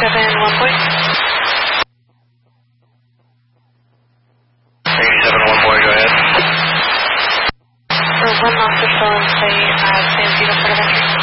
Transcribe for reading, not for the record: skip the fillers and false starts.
371 boy. 371 boy, go ahead. For one officer still in play, San Vito, Port of Entry.